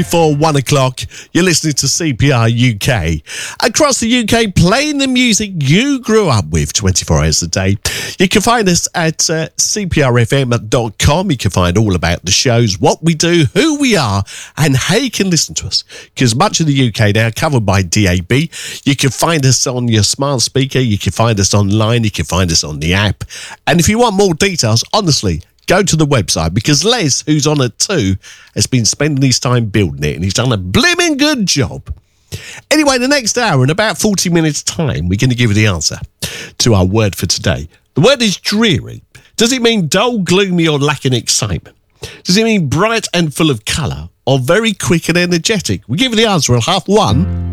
Before 1 o'clock, you're listening to CPR UK. Across the UK, playing the music you grew up with 24 hours a day. You can find us at cprfm.com. You can find all about the shows, what we do, who we are, and how you can listen to us. Because much of the UK now covered by DAB. You can find us on your smart speaker. You can find us online. You can find us on the app. And if you want more details, honestly, go to the website, because Les, who's on it too, has been spending his time building it, and he's done a blimmin' good job. Anyway, the next hour, in about 40 minutes' time, we're going to give you the answer to our word for today. The word is dreary. Does it mean dull, gloomy, or lacking excitement? Does it mean bright and full of colour, or very quick and energetic? We give you the answer at 1:30.